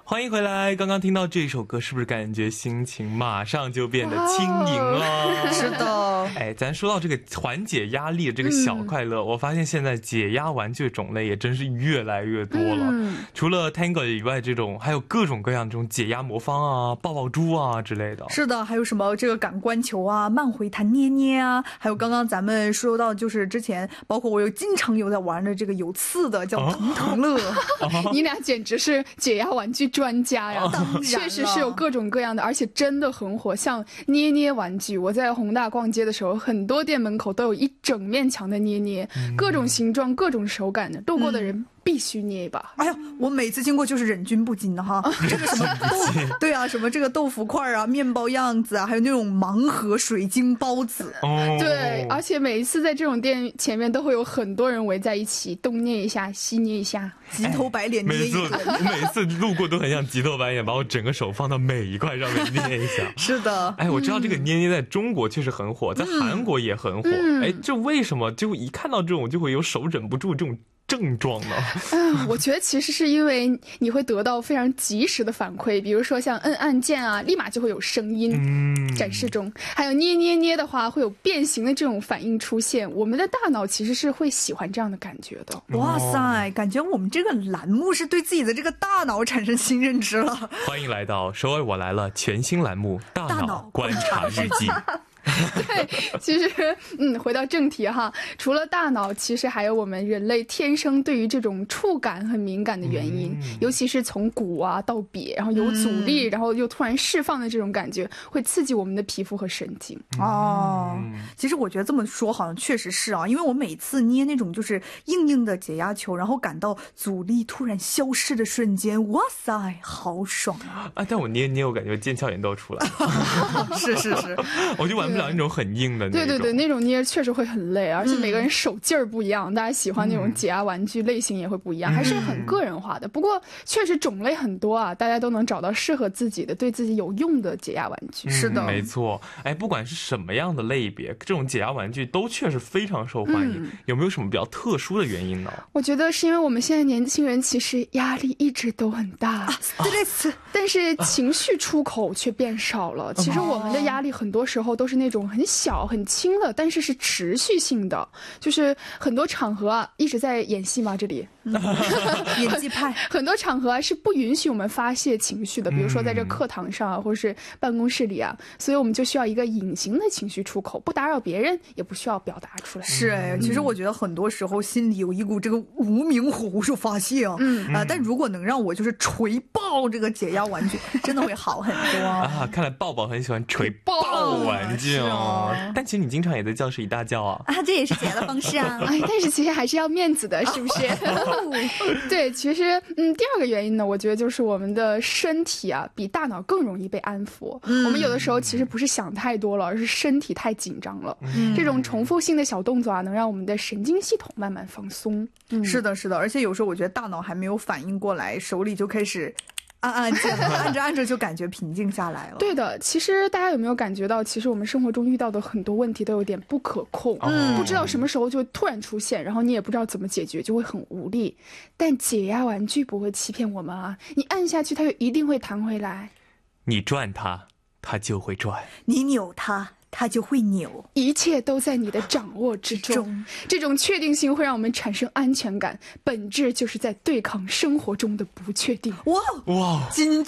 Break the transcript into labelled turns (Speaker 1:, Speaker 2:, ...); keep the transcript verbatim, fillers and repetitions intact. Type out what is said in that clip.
Speaker 1: 欢迎回来。刚刚听到这首歌，是不是感觉心情马上就变得轻盈了？
Speaker 2: 是的。
Speaker 1: 哎，咱说到这个缓解压力的这个小快乐、嗯、我发现现在解压玩具种类也真是越来越多了、嗯、除了 Tango 以外，这种还有各种各样这种解压魔方啊、抱抱猪啊之类的。
Speaker 2: 是的，还有什么这个感官球啊、慢回弹捏捏啊，还有刚刚咱们说到就是之前包括我有经常有在玩的这个有刺的叫腾腾乐、
Speaker 3: 哦、你俩简直是解压玩具专家呀！确实是有各种各样的，而且真的很火。像捏捏玩具，我在宏大逛街的时候，很多店门口都有一整面墙的捏捏、嗯、各种形状各种手感的，路过的人必须捏一把。
Speaker 2: 哎呀，我每次经过就是忍俊不禁的哈，这个什么豆对啊，什么这个豆腐块啊、面包样子啊，还有那种盲盒水晶包子、
Speaker 3: 哦、对，而且每一次在这种店前面都会有很多人围在一起，东捏一下西捏一下，
Speaker 2: 急头白脸捏一下、
Speaker 1: 哎、每次路过都很像急头白脸，把我整个手放到每一块上面捏一下。
Speaker 2: 是的，
Speaker 1: 哎，我知道这个捏捏在中国确实很火，在韩国也很火、嗯、哎，这为什么就一看到这种就会有手忍不住这种症状呢？
Speaker 3: 嗯，我觉得其实是因为你会得到非常及时的反馈，比如说像摁按键啊，立马就会有声音、嗯、展示中，还有捏捏捏的话会有变形的这种反应出现，我们的大脑其实是会喜欢这样的感觉的。
Speaker 2: 哇塞，感觉我们这个栏目是对自己的这个大脑产生新认知了。
Speaker 1: 欢迎来到首尔我来了全新栏目大脑观察日记。
Speaker 3: 对，其实嗯，回到正题哈，除了大脑，其实还有我们人类天生对于这种触感很敏感的原因、嗯、尤其是从骨啊到瘪，然后有阻力、嗯、然后又突然释放的这种感觉，会刺激我们的皮肤和神经。
Speaker 2: 哦、嗯，其实我觉得这么说好像确实是啊，因为我每次捏那种就是硬硬的解压球，然后感到阻力突然消失的瞬间，哇塞，好爽啊！
Speaker 1: 啊，但我捏捏我感觉腱鞘炎都要出来了。
Speaker 2: 是是是，
Speaker 1: 我就玩不了那种很硬的那种。
Speaker 3: 对对对，那种捏确实会很累，而且每个人手劲儿不一样、嗯、大家喜欢那种解压玩具类型也会不一样、嗯、还是很个人化的。不过确实种类很多啊，大家都能找到适合自己的对自己有用的解压玩具、
Speaker 2: 嗯、是的，
Speaker 1: 没错。哎，不管是什么样的类别，这种解压玩具都确实非常受欢迎、嗯、有没有什么比较特殊的原因呢？
Speaker 3: 我觉得是因为我们现在年轻人其实压力一直都很大、啊、但是情绪出口却变少了、啊、其实我们的压力很多时候都是那种很小很轻的，但是是持续性的，就是很多场合啊一直在演戏嘛，这里、嗯、
Speaker 2: 演技派
Speaker 3: 很多场合啊是不允许我们发泄情绪的，比如说在这课堂上啊，或者是办公室里啊，所以我们就需要一个隐形的情绪出口，不打扰别人，也不需要表达出来。
Speaker 2: 是哎，其实我觉得很多时候心里有一股这个无名火无处发泄啊，嗯啊，但如果能让我就是锤爆这个解压玩具，真的会好很多
Speaker 1: 啊。看来抱抱很喜欢锤爆玩具哦，但其实你经常也在教室里大叫啊。
Speaker 2: 啊，这也是解压的方式啊。
Speaker 3: 哎，但是其实还是要面子的，是不是？对，其实嗯，第二个原因呢，我觉得就是我们的身体啊，比大脑更容易被安抚。嗯、我们有的时候其实不是想太多了，而是身体太紧张了。嗯、这种重复性的小动作啊，能让我们的神经系统慢慢放松。
Speaker 2: 嗯、是的，是的，而且有时候我觉得大脑还没有反应过来，手里就开始按按键，按着按着就感觉平静下来了。
Speaker 3: 对的，其实大家有没有感觉到，其实我们生活中遇到的很多问题都有点不可控，嗯，不知道什么时候就突然出现，然后你也不知道怎么解决，就会很无力。但解压玩具不会欺骗我们啊，你按下去它就一定会弹回来。
Speaker 1: 你转它，它就会转；
Speaker 2: 你扭它，它就会扭，
Speaker 3: 一切都在你的掌握之中。这种确定性会让我们产生安全感，本质就是在对抗生活中的不确定。
Speaker 2: 哇哇，金